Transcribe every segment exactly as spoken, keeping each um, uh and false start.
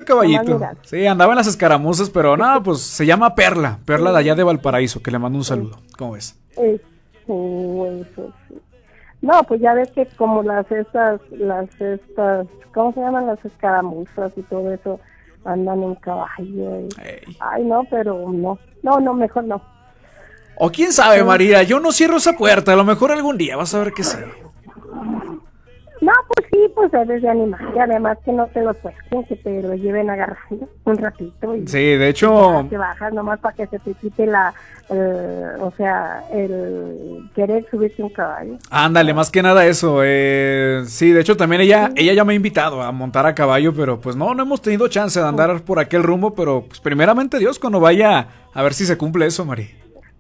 caballito. Sí, andaba en las escaramuzas, pero nada, pues se llama Perla. Perla de allá de Valparaíso, que le mando un saludo. ¿Cómo ves? Sí, eso sí. No, pues ya ves que como las estas, las estas, ¿cómo se llaman? Las escaramuzas y todo eso, andan en caballo. Y... Ay, no, pero no. No, no, mejor no. O quién sabe, María, yo no cierro esa puerta. A lo mejor algún día vas a ver que sí. No, pues sí, pues debes de animar. Y además que no te lo suelten, que te lo lleven agarrando un ratito. Y sí, de hecho... te bajas nomás para que se te quite la... El, o sea, el querer subirte un caballo. Ándale, más que nada eso. Eh, sí, de hecho también ella, sí. ella ya me ha invitado a montar a caballo, pero pues no, no hemos tenido chance de andar por aquel rumbo, pero pues primeramente Dios, cuando vaya a ver si se cumple eso, Mari.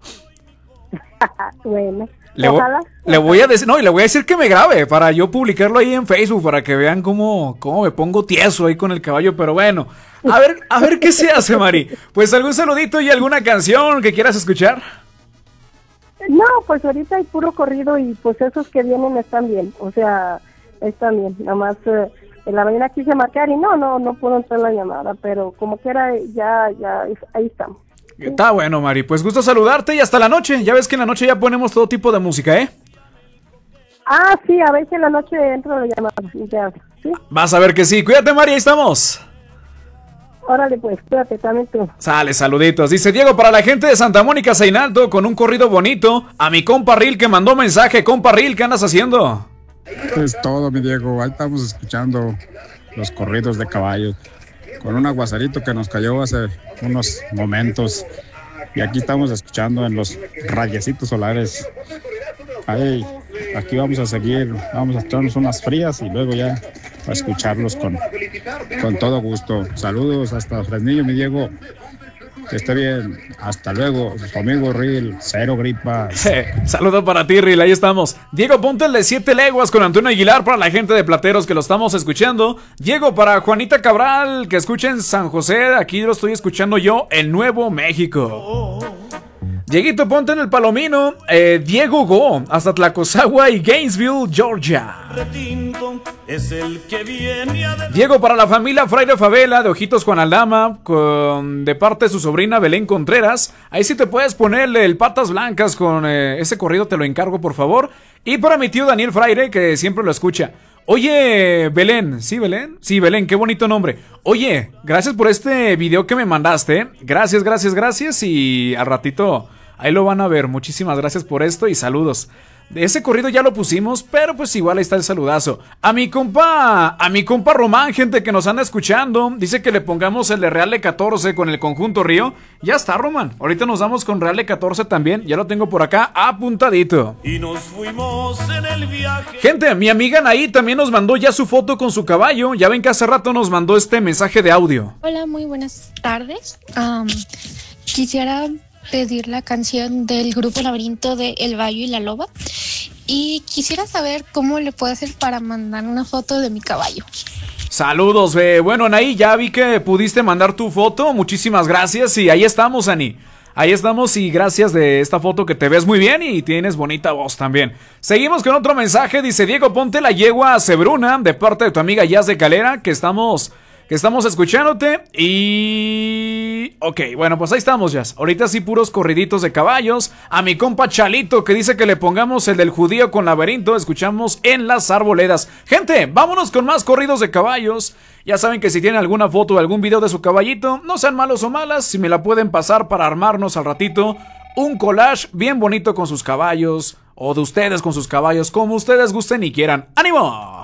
Bueno. Le, ojalá, le voy a decir, no, y le voy a decir que me grabe para yo publicarlo ahí en Facebook para que vean cómo, cómo me pongo tieso ahí con el caballo, pero bueno, a ver, a ver qué se hace, Mari. Pues algún saludito y alguna canción que quieras escuchar. No, pues ahorita hay puro corrido y pues esos que vienen están bien, o sea, están bien, nada más eh, en la mañana quise marcar y no, no, no puedo entrar la llamada, pero como quiera ya, ya, ahí estamos. Está bueno, Mari, pues gusto saludarte y hasta la noche. Ya ves que en la noche ya ponemos todo tipo de música, ¿eh? Ah, sí, a ver si en la noche entro la llamada. Ya, ¿sí? Vas a ver que sí. Cuídate, Mari, ahí estamos. Órale, pues, cuídate también tú. Sale, saluditos. Dice Diego, para la gente de Santa Mónica, Zainaldo, con un corrido bonito. A mi compa Ril que mandó mensaje. Compa Ril, ¿qué andas haciendo? Es todo, mi Diego. Ahí estamos escuchando los corridos de caballos. Con un aguacerito que nos cayó hace unos momentos. Y aquí estamos escuchando en los rayecitos solares. Ahí, aquí vamos a seguir, vamos a echarnos unas frías y luego ya a escucharlos con, con todo gusto. Saludos hasta Fresnillo, mi Diego. Que esté bien. Hasta luego. Su amigo Ril, cero gripas. Saludos para ti, Ril. Ahí estamos. Diego, ponte el de siete leguas con Antonio Aguilar para la gente de Plateros que lo estamos escuchando. Diego, para Juanita Cabral, que escuchen San José. Aquí lo estoy escuchando yo, en Nuevo México. Dieguito, ponte en el Palomino. eh, Diego Go, hasta Tlacosawa y Gainesville, Georgia. Diego, para la familia Fraile Favela de Ojitos Juan Aldama, con, de parte de su sobrina Belén Contreras. Ahí sí te puedes ponerle el Patas Blancas con eh, ese corrido, te lo encargo, por favor. Y para mi tío Daniel Fraire, que siempre lo escucha. Oye, Belén, ¿sí, Belén? Sí, Belén, qué bonito nombre. Oye, gracias por este video que me mandaste. Gracias, gracias, gracias. Y al ratito ahí lo van a ver. Muchísimas gracias por esto y saludos. De ese corrido ya lo pusimos, pero pues igual ahí está el saludazo. A mi compa, a mi compa Román, gente que nos anda escuchando, dice que le pongamos el de Real de catorce con el conjunto Río. Ya está, Román. Ahorita nos damos con Real de catorce también. Ya lo tengo por acá apuntadito. Y nos fuimos en el viaje. Gente, mi amiga Anaí también nos mandó ya su foto con su caballo. Ya ven que hace rato nos mandó este mensaje de audio. Hola, muy buenas tardes. Um, quisiera pedir la canción del grupo Laberinto de El Bayo y la Loba y quisiera saber cómo le puedo hacer para mandar una foto de mi caballo. Saludos, eh. Bueno, Anaí, ya vi que pudiste mandar tu foto, muchísimas gracias y ahí estamos, Ani. Ahí estamos y gracias de esta foto que te ves muy bien y tienes bonita voz también. Seguimos con otro mensaje, dice Diego, ponte la yegua a Cebruna de parte de tu amiga Jazz de Calera, que estamos... Que estamos escuchándote y... Ok, bueno, pues ahí estamos, Jazz. Ahorita sí puros corriditos de caballos. A mi compa Chalito que dice que le pongamos el del judío con laberinto. Escuchamos en las arboledas. Gente, vámonos con más corridos de caballos. Ya saben que si tienen alguna foto o algún video de su caballito, no sean malos o malas, si me la pueden pasar para armarnos al ratito un collage bien bonito con sus caballos o de ustedes con sus caballos, como ustedes gusten y quieran. ¡Ánimo!